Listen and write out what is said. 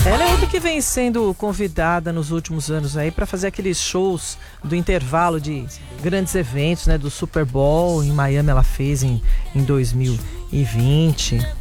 Ela é outra que vem sendo convidada nos últimos anos aí para fazer aqueles shows do intervalo de grandes eventos, né? Do Super Bowl em Miami ela fez em 2020.